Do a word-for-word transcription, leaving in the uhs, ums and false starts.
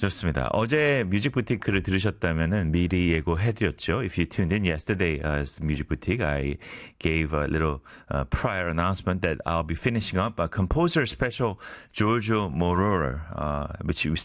좋습니다. 어제 뮤직 부티크를 들으셨다면은 미리 예고해드렸죠. If you tuned in yesterday as Music Boutique, I gave a little uh, prior announcement that I'll be finishing up a composer special Giorgio Moroder, uh, which we